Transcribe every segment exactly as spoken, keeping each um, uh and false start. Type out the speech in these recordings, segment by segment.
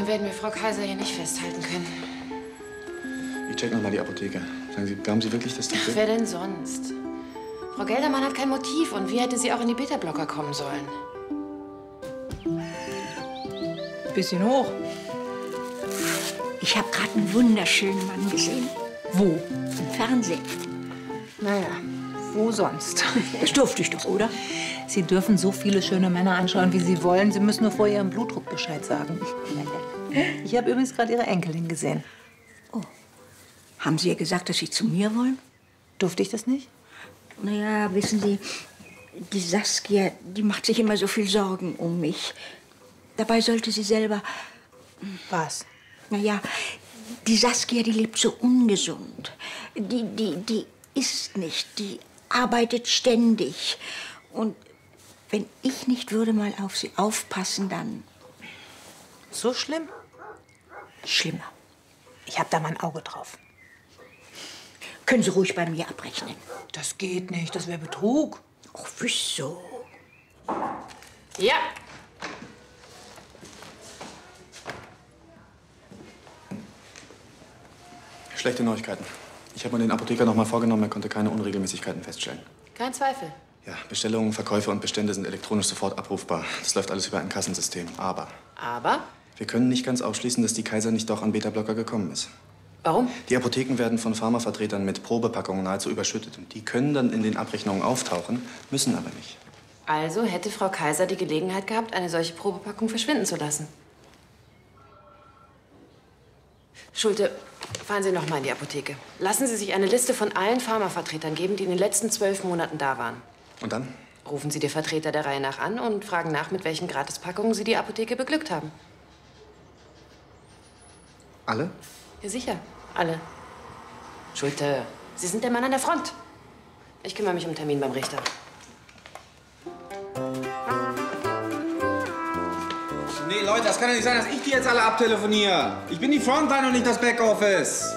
lange werden wir Frau Kaiser hier nicht festhalten können. Ich check noch mal die Apotheke. Sagen Sie, glauben Sie wirklich, dass die... Ach, wer denn sonst? Frau Geldermann hat kein Motiv. Und wie hätte sie auch in die Beta-Blocker kommen sollen? Bisschen hoch. Ich habe gerade einen wunderschönen Mann gesehen. Wo? Im Fernsehen. Naja, wo sonst? Das durfte ich doch, oder? Sie dürfen so viele schöne Männer anschauen, wie Sie wollen. Sie müssen nur vor Ihrem Blutdruck Bescheid sagen. Ich habe übrigens gerade Ihre Enkelin gesehen. Oh. Haben Sie ihr gesagt, dass Sie zu mir wollen? Durfte ich das nicht? Naja, wissen Sie, die Saskia, die macht sich immer so viel Sorgen um mich. Dabei sollte sie selber... Was? Naja, die Saskia, die lebt so ungesund. Die, die, die isst nicht, die arbeitet ständig. Und wenn ich nicht würde mal auf sie aufpassen, dann... So schlimm? Schlimmer. Ich habe da mein Auge drauf. Können Sie ruhig bei mir abrechnen. Das geht nicht, das wäre Betrug. Ach, wieso? Ja. Schlechte Neuigkeiten. Ich habe mir den Apotheker noch mal vorgenommen, er konnte keine Unregelmäßigkeiten feststellen. Kein Zweifel. Ja, Bestellungen, Verkäufe und Bestände sind elektronisch sofort abrufbar. Das läuft alles über ein Kassensystem. Aber Aber? wir können nicht ganz ausschließen, dass die Kaiser nicht doch an Beta-Blocker gekommen ist. Warum? Die Apotheken werden von Pharmavertretern mit Probepackungen nahezu überschüttet. Und die können dann in den Abrechnungen auftauchen, müssen aber nicht. Also hätte Frau Kaiser die Gelegenheit gehabt, eine solche Probepackung verschwinden zu lassen. Schulte, fahren Sie noch mal in die Apotheke. Lassen Sie sich eine Liste von allen Pharmavertretern geben, die in den letzten zwölf Monaten da waren. Und dann? Rufen Sie die Vertreter der Reihe nach an und fragen nach, mit welchen Gratispackungen Sie die Apotheke beglückt haben. Alle? Ja, sicher. Alle. Schulte, Sie sind der Mann an der Front. Ich kümmere mich um einen Termin beim Richter. Nee, Leute, das kann ja nicht sein, dass ich die jetzt alle abtelefoniere. Ich bin die Frontline und nicht das Backoffice.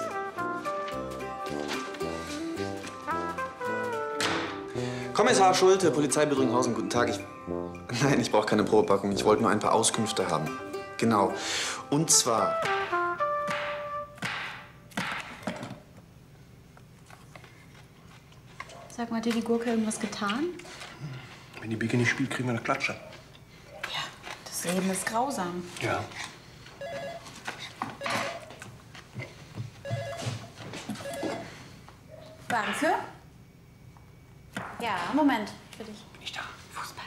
Kommissar Schulte, Polizei Büdringhausen, guten Tag. Ich... Nein, ich brauche keine Probepackung. Ich wollte nur ein paar Auskünfte haben. Genau. Und zwar... Sag mal, hat dir die Gurke irgendwas getan? Wenn die Biggie nicht spielt, kriegen wir eine Klatsche. Ja, das Leben ist grausam. Ja. Danke. Ja, Moment, für dich. Bin ich da? Fußball.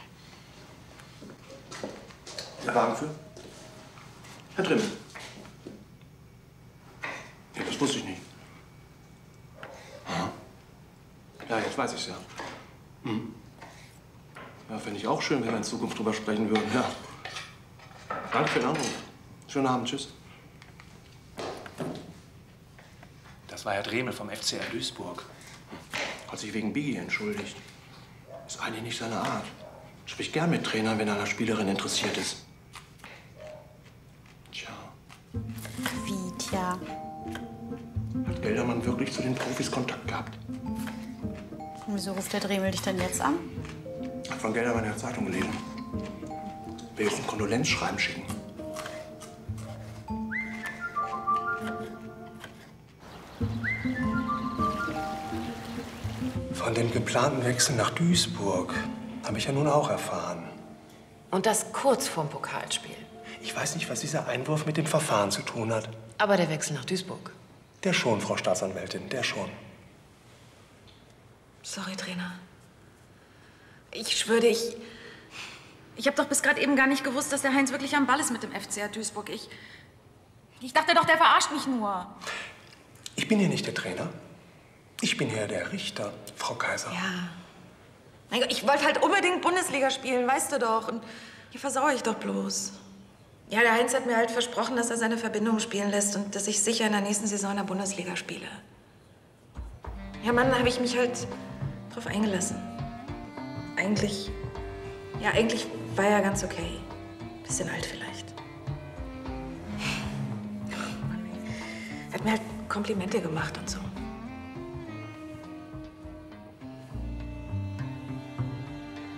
Der Wagen für? Herr Drimmel. Ja, das wusste ich nicht. Aha. Ja, jetzt weiß ich's ja. Hm. Ja, fände ich auch schön, wenn wir in Zukunft drüber sprechen würden, ja. Danke für den Anruf. Schönen Abend, tschüss. Das war Herr Dremel vom F C R Duisburg. Hat sich wegen Biggie entschuldigt. Ist eigentlich nicht seine Art. Spricht gern mit Trainern, wenn er an einer Spielerin interessiert ist. Tja. Wie, tja? Hat Geldermann wirklich zu den Profis Kontakt gehabt? Und wieso ruft der Dremel dich denn jetzt an? Hat von Geldermann in der Zeitung gelesen. Will jetzt ein Kondolenzschreiben schicken. Von dem geplanten Wechsel nach Duisburg habe ich ja nun auch erfahren. Und das kurz vorm Pokalspiel. Ich weiß nicht, was dieser Einwurf mit dem Verfahren zu tun hat. Aber der Wechsel nach Duisburg. Der schon, Frau Staatsanwältin, der schon. Sorry, Trainer. Ich schwöre dir, ich... Ich habe doch bis gerade eben gar nicht gewusst, dass der Heinz wirklich am Ball ist mit dem F C R Duisburg. Ich... Ich dachte doch, der verarscht mich nur. Ich bin hier nicht der Trainer. Ich bin hier der Richter, Frau Kaiser. Ja. Mein Gott, ich wollte halt unbedingt Bundesliga spielen, weißt du doch. Und hier versauere ich doch bloß. Ja, der Heinz hat mir halt versprochen, dass er seine Verbindung spielen lässt und dass ich sicher in der nächsten Saison in der Bundesliga spiele. Ja, Mann, da habe ich mich halt drauf eingelassen. Eigentlich, ja, eigentlich war er ganz okay. Bisschen alt vielleicht. Er hat mir halt Komplimente gemacht und so.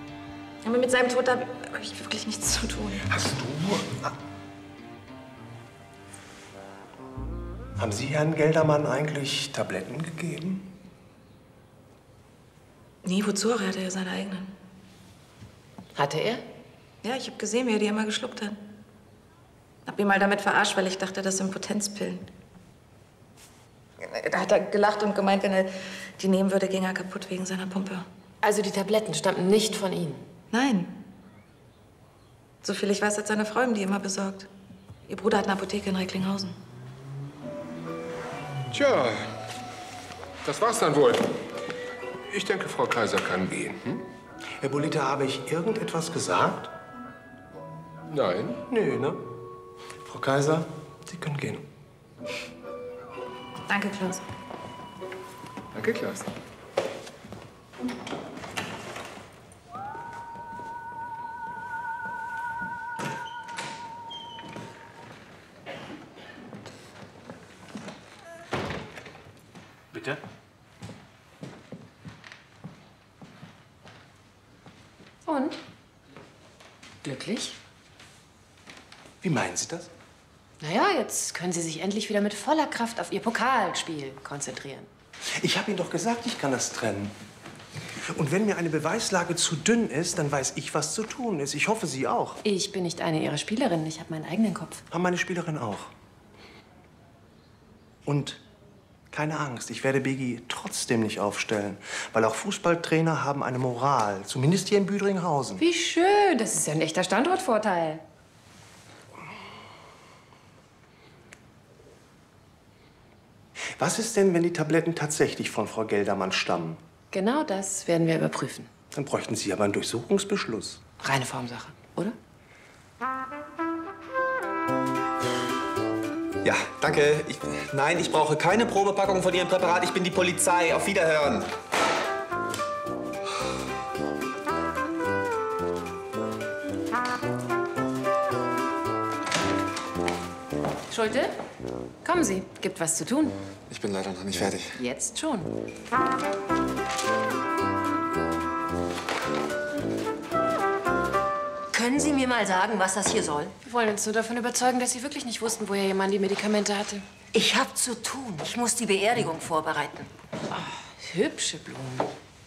Aber mit seinem Tod habe hab ich wirklich nichts zu tun. Hast du... Haben Sie Herrn Geldermann eigentlich Tabletten gegeben? Nee, wozu auch? Er hatte ja seine eigenen. Hatte er? Ja, ich habe gesehen, wie er die immer geschluckt hat. Hab ihn mal damit verarscht, weil ich dachte, das sind Potenzpillen. Da hat er gelacht und gemeint, wenn er die nehmen würde, ging er kaputt wegen seiner Pumpe. Also die Tabletten stammten nicht von Ihnen? Nein. So viel ich weiß, hat seine Frau ihm die immer besorgt. Ihr Bruder hat eine Apotheke in Recklinghausen. Tja, das war's dann wohl. Ich denke, Frau Kaiser kann gehen. Hm? Herr Bolita, habe ich irgendetwas gesagt? Nein. Nö, ne? Frau Kaiser, Sie können gehen. Danke, Klaus. Danke, Klaus. Bitte? Und? Glücklich? Wie meinen Sie das? Naja, jetzt können Sie sich endlich wieder mit voller Kraft auf Ihr Pokalspiel konzentrieren. Ich habe Ihnen doch gesagt, ich kann das trennen. Und wenn mir eine Beweislage zu dünn ist, dann weiß ich, was zu tun ist. Ich hoffe, Sie auch. Ich bin nicht eine Ihrer Spielerinnen. Ich habe meinen eigenen Kopf. Haben meine Spielerin auch. Und keine Angst, ich werde Biggie trotzdem nicht aufstellen. Weil auch Fußballtrainer haben eine Moral. Zumindest hier in Büdringhausen. Wie schön. Das ist ja ein echter Standortvorteil. Was ist denn, wenn die Tabletten tatsächlich von Frau Geldermann stammen? Genau das werden wir überprüfen. Dann bräuchten Sie aber einen Durchsuchungsbeschluss. Reine Formsache, oder? Ja, danke. Ich, nein, ich brauche keine Probepackung von Ihrem Präparat. Ich bin die Polizei. Auf Wiederhören. Schulte, kommen Sie. Gibt was zu tun. Ich bin leider noch nicht fertig. Jetzt schon. Können Sie mir mal sagen, was das hier soll? Wir wollen uns nur davon überzeugen, dass Sie wirklich nicht wussten, woher Ihr Mann die Medikamente hatte. Ich habe zu tun. Ich muss die Beerdigung vorbereiten. Oh, hübsche Blumen.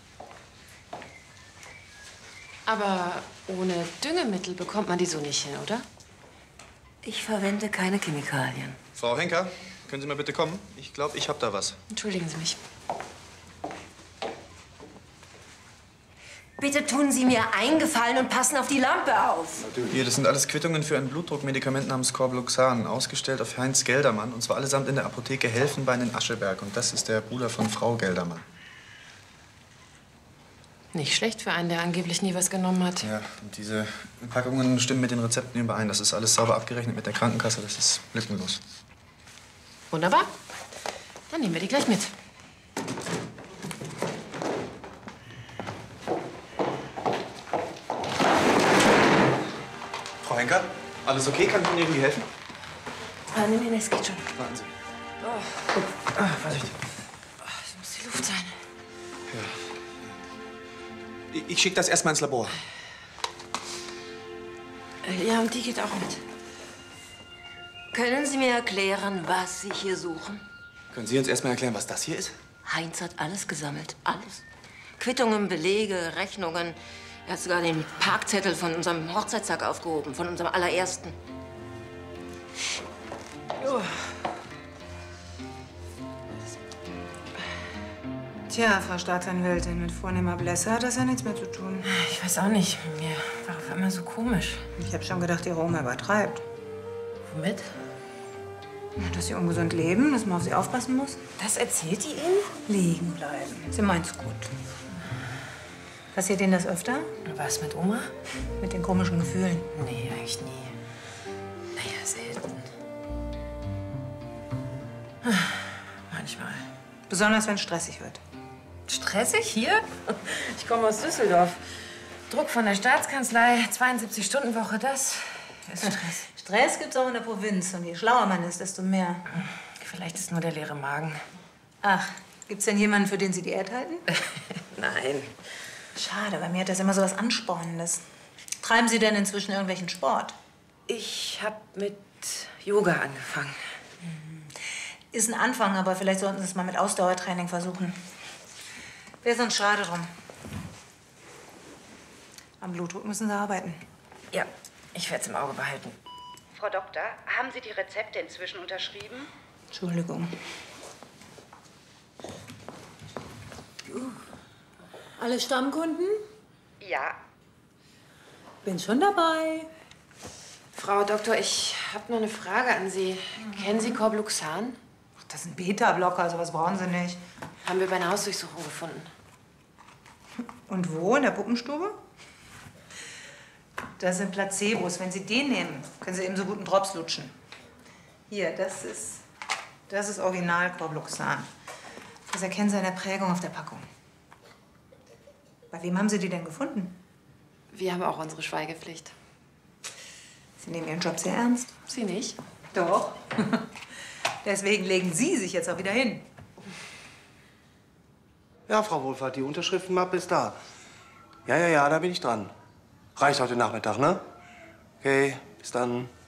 Aber ohne Düngemittel bekommt man die so nicht hin, oder? Ich verwende keine Chemikalien. Frau Henker, können Sie mal bitte kommen? Ich glaube, ich habe da was. Entschuldigen Sie mich. Bitte tun Sie mir einen Gefallen und passen auf die Lampe auf. Hier, das sind alles Quittungen für ein Blutdruckmedikament namens Corbluxan, ausgestellt auf Heinz Geldermann. Und zwar allesamt in der Apotheke Helfenbein in Ascheberg. Und das ist der Bruder von Frau Geldermann. Nicht schlecht für einen, der angeblich nie was genommen hat. Ja, und diese Packungen stimmen mit den Rezepten überein. Das ist alles sauber abgerechnet mit der Krankenkasse. Das ist lückenlos. Wunderbar. Dann nehmen wir die gleich mit. Frau Henker, alles okay? Kann ich Ihnen irgendwie helfen? Ah, nee, nee, es geht schon. Warten Sie. Oh. Ah, Vorsicht. Oh, das muss die Luft sein. Ja. Ich schicke das erstmal ins Labor. Ja, und die geht auch mit. Können Sie mir erklären, was Sie hier suchen? Können Sie uns erstmal erklären, was das hier ist? Heinz hat alles gesammelt. Alles. Quittungen, Belege, Rechnungen. Er hat sogar den Parkzettel von unserem Hochzeitstag aufgehoben, von unserem allerersten. Oh. Tja, Frau Staatsanwältin, mit vornehmer Blässe hat das ja nichts mehr zu tun. Ich weiß auch nicht. Mir war auf einmal so komisch. Ich habe schon gedacht, Ihre Oma übertreibt. Womit? Dass Sie ungesund leben, dass man auf Sie aufpassen muss. Das erzählt die Ihnen? Liegen bleiben. Sie meint's gut. Passiert Ihnen das öfter? Was mit Oma? Mit den komischen Gefühlen? Nee, eigentlich nie. Naja, selten. Manchmal. Besonders, wenn es stressig wird. Stressig hier? Ich komme aus Düsseldorf. Druck von der Staatskanzlei, zweiundsiebzig Stunden Woche, das ist Stress. Stress gibt's auch in der Provinz. Und je schlauer man ist, desto mehr. Vielleicht ist nur der leere Magen. Ach, gibt's denn jemanden, für den Sie Diät halten? Nein. Schade, bei mir hat das immer so was Anspornendes. Treiben Sie denn inzwischen irgendwelchen Sport? Ich habe mit Yoga angefangen. Ist ein Anfang, aber vielleicht sollten Sie es mal mit Ausdauertraining versuchen. Wäre sonst schade drum. Am Blutdruck müssen Sie arbeiten. Ja, ich werde es im Auge behalten. Frau Doktor, haben Sie die Rezepte inzwischen unterschrieben? Entschuldigung. Alle Stammkunden? Ja. Bin schon dabei. Frau Doktor, ich habe noch eine Frage an Sie. Mhm. Kennen Sie Corbluxan? Ach, das ist ein Beta-Blocker, sowas brauchen Sie nicht. Haben wir bei einer Hausdurchsuchung gefunden. Und wo? In der Puppenstube? Das sind Placebos. Wenn Sie den nehmen, können Sie eben so gut einen Drops lutschen. Hier, das ist, das ist Original Corbluxan. Das erkennen Sie an der Prägung auf der Packung. Bei wem haben Sie die denn gefunden? Wir haben auch unsere Schweigepflicht. Sie nehmen Ihren Job sehr ernst. Sie nicht? Doch. Deswegen legen Sie sich jetzt auch wieder hin. Ja, Frau Wohlfahrt, die Unterschriftenmappe ist da. Ja, ja, ja, da bin ich dran. Reicht heute Nachmittag, ne? Okay, bis dann.